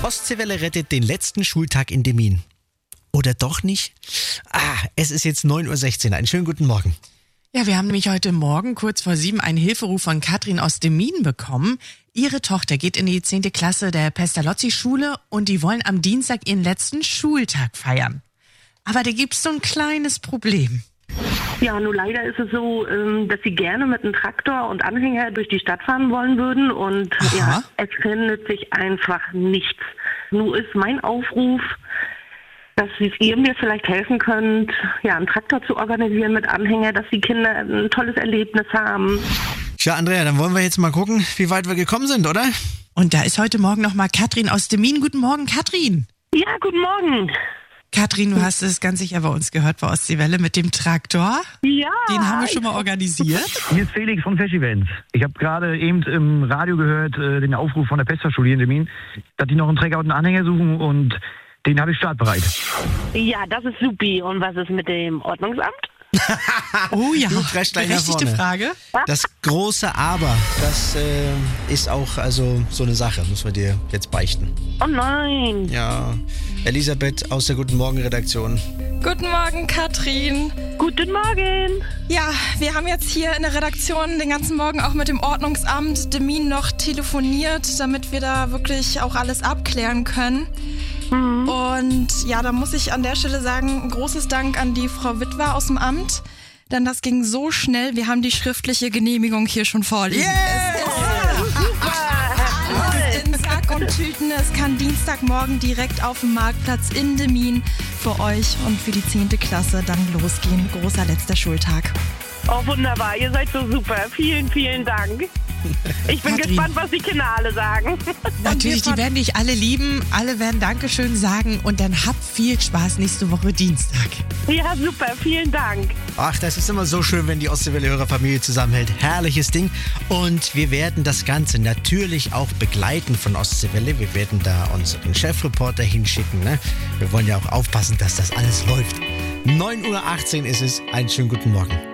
Ostseewelle rettet den letzten Schultag in Demmin. Oder doch nicht? Es ist jetzt 9.16 Uhr. Einen schönen guten Morgen. Ja, wir haben nämlich heute Morgen kurz vor 7 einen Hilferuf von Katrin aus Demmin bekommen. Ihre Tochter geht in die 10. Klasse der Pestalozzi-Schule und die wollen am Dienstag ihren letzten Schultag feiern. Aber da gibt's so ein kleines Problem. Ja, nur leider ist es so, dass sie gerne mit einem Traktor und Anhänger durch die Stadt fahren wollen würden und ja, es findet sich einfach nichts. Nur ist mein Aufruf, dass ihr mir vielleicht helfen könnt, ja, einen Traktor zu organisieren mit Anhänger, dass die Kinder ein tolles Erlebnis haben. Tja, Andrea, dann wollen wir jetzt mal gucken, wie weit wir gekommen sind, oder? Und da ist heute Morgen nochmal Katrin aus Demmin. Guten Morgen, Katrin. Ja, guten Morgen. Katrin, du hast es ganz sicher bei uns gehört, bei Ostseewelle mit dem Traktor. Ja. Den haben wir schon mal organisiert. Hier ist Felix von Fesch Events. Ich habe gerade eben im Radio gehört, den Aufruf von der Pestlerschule in Demmin, dass die noch einen Träger und einen Anhänger suchen und den habe ich startbereit. Ja, das ist supi. Und was ist mit dem Ordnungsamt? Oh ja, Du presst gleich nach berechtigte vorne. Frage. Das große Aber, das ist auch also so eine Sache, muss man dir jetzt beichten. Oh nein. Ja, Elisabeth aus der Guten Morgen-Redaktion. Guten Morgen, Katrin. Guten Morgen. Ja, wir haben jetzt hier in der Redaktion den ganzen Morgen auch mit dem Ordnungsamt Demmin noch telefoniert, damit wir da wirklich auch alles abklären können. Und ja, da muss ich an der Stelle sagen, ein großes Dank an die Frau Witwer aus dem Amt, denn das ging so schnell. Wir haben die schriftliche Genehmigung hier schon vorliegen. Es ist in Sack und Tüten. Es kann Dienstagmorgen direkt auf dem Marktplatz in Demmin für euch und für die 10. Klasse dann losgehen. Großer letzter Schultag. Oh, wunderbar. Ihr seid so super. Vielen, vielen Dank. Ich bin Katrin. gespannt, was die Kinder alle sagen. Natürlich, die werden dich alle lieben, alle werden Dankeschön sagen und dann habt viel Spaß nächste Woche Dienstag. Ja, super. Vielen Dank. Ach, das ist immer so schön, wenn die Ostseewelle-Hörerfamilie zusammenhält. Herrliches Ding. Und wir werden das Ganze natürlich auch begleiten von Ostseewelle. Wir werden da unseren Chefreporter hinschicken. Ne? Wir wollen ja auch aufpassen, dass das alles läuft. 9.18 Uhr ist es. Einen schönen guten Morgen.